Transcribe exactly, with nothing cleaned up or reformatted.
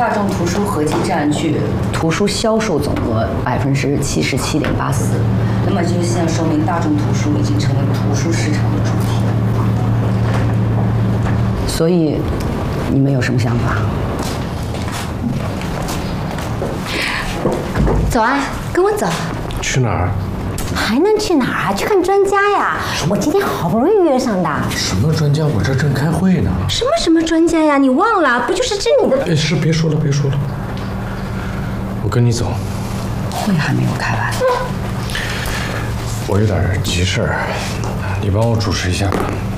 大众图书合计占据图书销售总额百分之七十七点八四，那么就现在说明大众图书已经成为图书市场的主体。所以，你们有什么想法？ 走啊，跟我走。 去哪儿？ 还能去哪儿啊？去看专家呀！我今天好不容易约上的。 什么专家？我这正开会呢。 什么什么专家呀？你忘了？不就是治你的？ 哎，是，别说了，别说了。我跟你走。 会还没有开完。 我有点急事儿，你帮我主持一下吧。